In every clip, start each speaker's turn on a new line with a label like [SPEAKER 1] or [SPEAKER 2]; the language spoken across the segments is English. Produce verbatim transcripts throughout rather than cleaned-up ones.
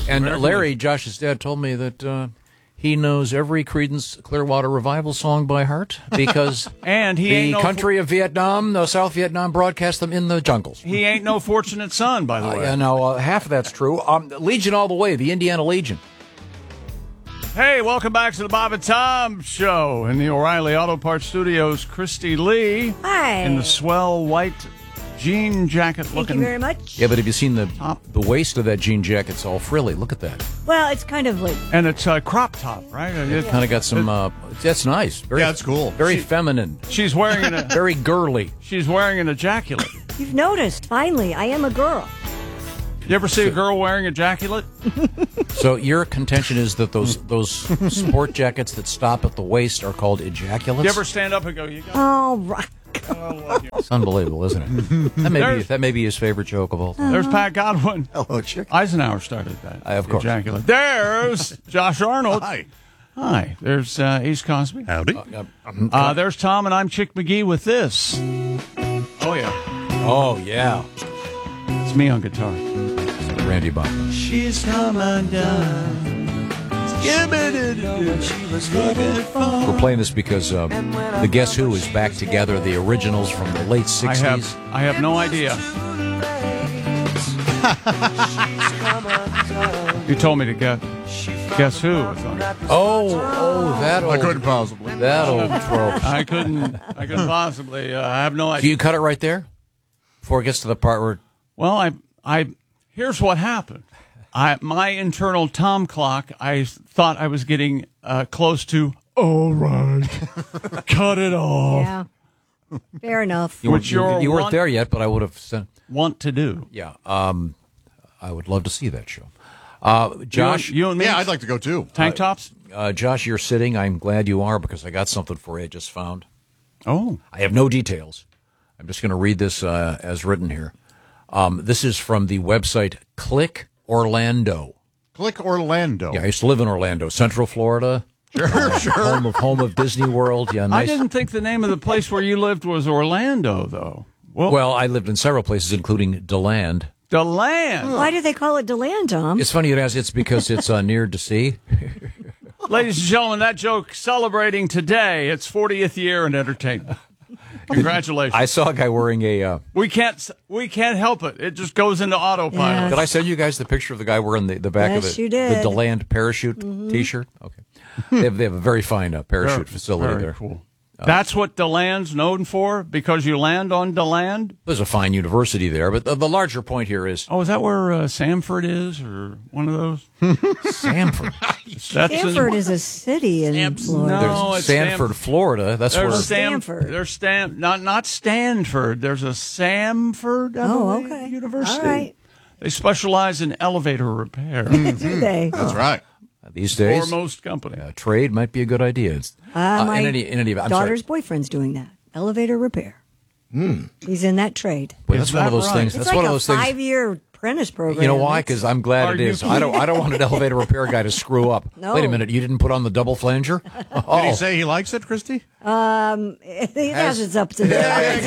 [SPEAKER 1] And Larry, Josh's dad, told me that uh, he knows every Creedence Clearwater Revival song by heart because
[SPEAKER 2] and he
[SPEAKER 1] the
[SPEAKER 2] ain't no
[SPEAKER 1] country of Vietnam, the South Vietnam, broadcast them in the jungles.
[SPEAKER 2] He ain't no fortunate son, by the
[SPEAKER 1] Uh,
[SPEAKER 2] way.
[SPEAKER 1] yeah, no, uh, half of that's true. Um, Legion all the way, the Indiana Legion.
[SPEAKER 2] Hey, welcome back to the Bob and Tom Show in the O'Reilly Auto Parts Studios. Christy Lee.
[SPEAKER 3] Hi.
[SPEAKER 2] In the swell white jean jacket
[SPEAKER 3] Thank
[SPEAKER 2] looking.
[SPEAKER 3] you very much.
[SPEAKER 1] Yeah, but have you seen the
[SPEAKER 2] Top.
[SPEAKER 1] the waist of that jean jacket? It's all frilly. Look at that.
[SPEAKER 3] Well, it's kind of like
[SPEAKER 2] And it's a crop top, right? It-
[SPEAKER 1] Kind of got some. Uh, that's nice. Very,
[SPEAKER 4] Yeah, that's cool.
[SPEAKER 1] Very
[SPEAKER 2] She-
[SPEAKER 1] feminine.
[SPEAKER 2] She's wearing an
[SPEAKER 1] Very girly.
[SPEAKER 2] she's wearing an ejaculate.
[SPEAKER 3] you've noticed. Finally, I am a girl.
[SPEAKER 2] You ever see a girl wearing a ejaculate?
[SPEAKER 1] So your contention is that those those sport jackets that stop at the waist are called ejaculates?
[SPEAKER 2] You ever stand up and go, you got
[SPEAKER 3] Oh, right.
[SPEAKER 1] It's unbelievable, isn't it? That may be
[SPEAKER 2] There's-
[SPEAKER 1] that may be his favorite joke of all time.
[SPEAKER 2] There's Pat Godwin.
[SPEAKER 4] Hello, chick.
[SPEAKER 2] Eisenhower started that.
[SPEAKER 1] I, of course.
[SPEAKER 2] Ejaculate. There's Josh Arnold.
[SPEAKER 4] Hi.
[SPEAKER 2] Hi. There's uh, Ace Cosby.
[SPEAKER 4] Howdy.
[SPEAKER 2] Uh, there's Tom, and I'm Chick McGee with this. Oh, yeah.
[SPEAKER 1] Oh yeah,
[SPEAKER 2] It's me on guitar.
[SPEAKER 1] Randy Bachman.
[SPEAKER 2] She's come undone.
[SPEAKER 1] We're playing this because uh, the Guess Who is back together. The originals from the late
[SPEAKER 2] I
[SPEAKER 1] sixties.
[SPEAKER 2] have, I have no idea. You told me to guess. Guess who was on it.
[SPEAKER 1] Oh, oh, that old,
[SPEAKER 4] I couldn't possibly.
[SPEAKER 1] that old trope.
[SPEAKER 2] I couldn't. I couldn't possibly. Uh, I have no
[SPEAKER 1] Do
[SPEAKER 2] idea.
[SPEAKER 1] you cut it right there before it gets to the part where?
[SPEAKER 2] Well, I, I. Here's what happened. I, my internal Tom clock. I thought I was getting uh, close to. All right, cut it off.
[SPEAKER 3] Yeah. Fair enough.
[SPEAKER 1] You,
[SPEAKER 2] Which
[SPEAKER 1] you,
[SPEAKER 2] you're
[SPEAKER 1] you weren't
[SPEAKER 2] one-
[SPEAKER 1] there yet, but I would have sent.
[SPEAKER 2] Want to do?
[SPEAKER 1] Yeah, um, I would love to see that show. Uh, Josh,
[SPEAKER 2] you, you and me.
[SPEAKER 4] Yeah, I'd like to go too.
[SPEAKER 2] tank tops.
[SPEAKER 1] uh, Josh, you're sitting. I'm glad you are because I got something for you. I just found.
[SPEAKER 2] Oh,
[SPEAKER 1] I have no details. I'm just going to read this uh, as written here. Um, this is from the website Click Orlando.
[SPEAKER 4] Click Orlando.
[SPEAKER 1] Yeah, I used to live in Orlando, Central Florida.
[SPEAKER 4] Sure, sure.
[SPEAKER 1] Home of home of Disney World. Yeah,
[SPEAKER 2] I
[SPEAKER 1] nice.
[SPEAKER 2] didn't think the name of the place where you lived was Orlando, though. Well,
[SPEAKER 1] Well, I lived in several places, including DeLand.
[SPEAKER 2] the land.
[SPEAKER 3] Why do they call it DeLand, Tom?
[SPEAKER 1] It's funny you ask. It's because it's uh, near to sea.
[SPEAKER 2] Ladies and gentlemen, that joke celebrating today its fortieth year in entertainment. Congratulations.
[SPEAKER 1] I saw a guy wearing a. Uh,
[SPEAKER 2] we can't we can't help it. It just goes into autopilot.
[SPEAKER 3] Yeah.
[SPEAKER 1] did I send you guys the picture of the guy wearing the, the back
[SPEAKER 3] Yes,
[SPEAKER 1] of the,
[SPEAKER 3] you did.
[SPEAKER 1] the DeLand parachute T-shirt? Okay, they have, they have a very fine uh, parachute facility
[SPEAKER 2] Very
[SPEAKER 1] there.
[SPEAKER 2] cool. That's what DeLand's known for, because you land on DeLand?
[SPEAKER 1] There's a fine university there, but the, the larger point here is
[SPEAKER 2] Oh, is that where uh, Samford is, or one of those?
[SPEAKER 1] Sanford.
[SPEAKER 2] That's in-
[SPEAKER 3] Stanford is a city in Florida.
[SPEAKER 2] No,
[SPEAKER 1] There's
[SPEAKER 2] it's
[SPEAKER 1] Sanford,
[SPEAKER 2] Stam-
[SPEAKER 1] Florida. That's where.
[SPEAKER 2] There's Stam-
[SPEAKER 3] Stanford.
[SPEAKER 2] There's Stam- not not Stanford. There's a Samford I
[SPEAKER 3] Oh,
[SPEAKER 2] believe,
[SPEAKER 3] okay.
[SPEAKER 2] University.
[SPEAKER 3] All right.
[SPEAKER 2] They specialize in elevator repair.
[SPEAKER 3] Do they?
[SPEAKER 4] That's right.
[SPEAKER 1] These days,
[SPEAKER 2] Foremost company.
[SPEAKER 1] uh, trade might be a good idea. It's,
[SPEAKER 3] Uh, my
[SPEAKER 1] in any, in any event, I'm
[SPEAKER 3] daughter's
[SPEAKER 1] sorry.
[SPEAKER 3] boyfriend's doing that. Elevator repair. He's in that trade.
[SPEAKER 1] Boy, that's
[SPEAKER 2] Is
[SPEAKER 1] one of
[SPEAKER 2] that
[SPEAKER 1] those
[SPEAKER 2] right?
[SPEAKER 1] things.
[SPEAKER 3] It's
[SPEAKER 1] That's
[SPEAKER 3] like
[SPEAKER 1] one of
[SPEAKER 3] a
[SPEAKER 1] those things.
[SPEAKER 3] five-year apprentice program.
[SPEAKER 1] You know why?
[SPEAKER 3] It's-
[SPEAKER 1] Because I'm glad
[SPEAKER 2] Are
[SPEAKER 1] it
[SPEAKER 2] you
[SPEAKER 1] is. I don't. I don't want an elevator repair guy to screw up.
[SPEAKER 3] No.
[SPEAKER 1] Wait a minute. You didn't put on the double flanger? Oh,
[SPEAKER 4] Did he say he likes it, Christy?
[SPEAKER 3] He has it's up to them.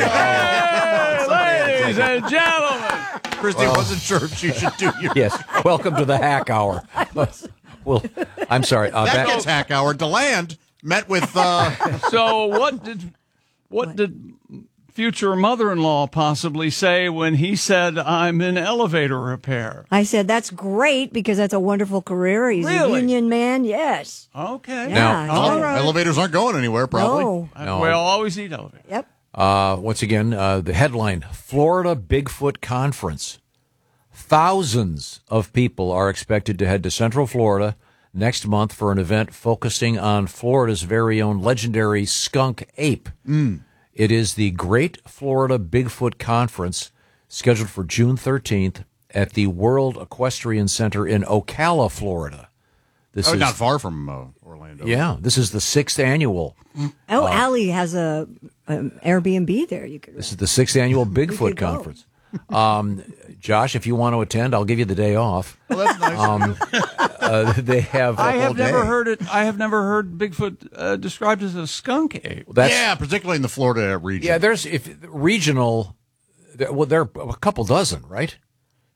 [SPEAKER 2] Hey, ladies and gentlemen.
[SPEAKER 4] Christy wasn't sure if she should do your.
[SPEAKER 1] yes. Welcome to the hack hour. well, I'm sorry. Uh,
[SPEAKER 4] That
[SPEAKER 1] back-
[SPEAKER 4] gets hack hour. DeLand met with. Uh,
[SPEAKER 2] So what did what did future mother-in-law possibly say when he said, I'm in elevator repair?
[SPEAKER 3] I said, that's great because that's a wonderful career. He's
[SPEAKER 2] Really?
[SPEAKER 3] a union man. Yes.
[SPEAKER 2] Okay.
[SPEAKER 3] Yeah.
[SPEAKER 1] Now-
[SPEAKER 2] All
[SPEAKER 3] yeah.
[SPEAKER 2] right.
[SPEAKER 4] Elevators aren't going anywhere, probably.
[SPEAKER 3] No.
[SPEAKER 1] No.
[SPEAKER 2] We'll always eat elevators.
[SPEAKER 3] Yep.
[SPEAKER 1] Uh, once again, uh, the headline, Florida Bigfoot Conference. Thousands of people are expected to head to Central Florida next month for an event focusing on Florida's very own legendary skunk ape.
[SPEAKER 4] Mm.
[SPEAKER 1] It is the Great Florida Bigfoot Conference, scheduled for June thirteenth at the World Equestrian Center in Ocala, Florida. This
[SPEAKER 4] Oh,
[SPEAKER 1] is
[SPEAKER 4] not far from uh, Orlando.
[SPEAKER 1] yeah, this is the sixth annual.
[SPEAKER 3] Oh, Allie has a um, Airbnb there. You could.
[SPEAKER 1] This is the sixth annual Bigfoot
[SPEAKER 3] could go.
[SPEAKER 1] Conference. Um, Josh, if you want to attend, I'll give you the day off.
[SPEAKER 4] Well, that's nice.
[SPEAKER 1] Um, uh, they have. a
[SPEAKER 2] I
[SPEAKER 1] whole
[SPEAKER 2] have never
[SPEAKER 1] day.
[SPEAKER 2] heard it. I have never heard Bigfoot uh, described as a skunk ape.
[SPEAKER 1] That's,
[SPEAKER 4] yeah, particularly in the Florida region.
[SPEAKER 1] yeah. There's if regional. There, well, there are a couple dozen, right?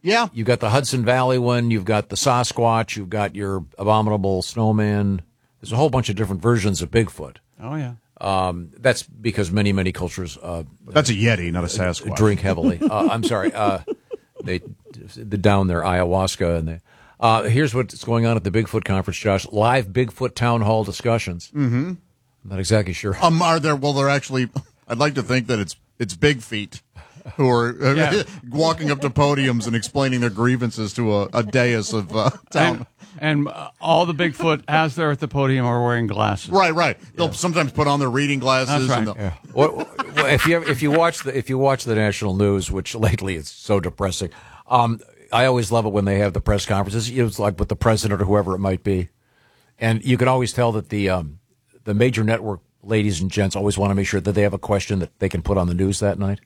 [SPEAKER 4] Yeah.
[SPEAKER 1] You've got the Hudson Valley one. You've got the Sasquatch. You've got your abominable snowman. There's a whole bunch of different versions of Bigfoot.
[SPEAKER 2] Oh, yeah.
[SPEAKER 1] Um, that's because many, many cultures uh,
[SPEAKER 4] That's a Yeti, not a Sasquatch.
[SPEAKER 1] drink heavily. Uh, I'm sorry. Uh, they, they down their ayahuasca. And they, uh, here's what's going on at the Bigfoot conference, Josh. Live Bigfoot town hall discussions. Mm-hmm. I'm not exactly sure.
[SPEAKER 4] Um, are there? Well, they're actually. I'd like to think that it's it's Big Feet who are uh,
[SPEAKER 2] Yeah.
[SPEAKER 4] walking up to podiums and explaining their grievances to a, a dais of uh, town.
[SPEAKER 2] And, and uh, all the Bigfoot, as they're at the podium, are wearing glasses.
[SPEAKER 4] Right, right. They'll sometimes put on their reading glasses.
[SPEAKER 2] That's right.
[SPEAKER 4] And they'll-
[SPEAKER 1] Yeah. Well, well, if you if you watch the if you watch the national news, which lately is so depressing, um, I always love it when they have the press conferences. It's like with the president or whoever it might be, and you can always tell that the um, the major network ladies and gents always want to make sure that they have a question that they can put on the news that night.